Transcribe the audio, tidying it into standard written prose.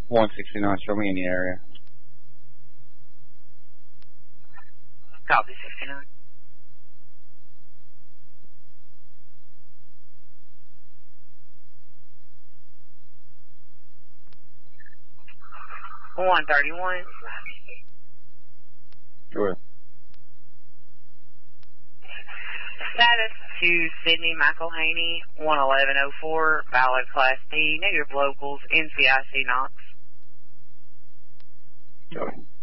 169, show me in the area. Copy 69. $131. Sure. Status to Sydney McElhaney, 11104, valid Class D, negative locals, NCIC Knox. Sure.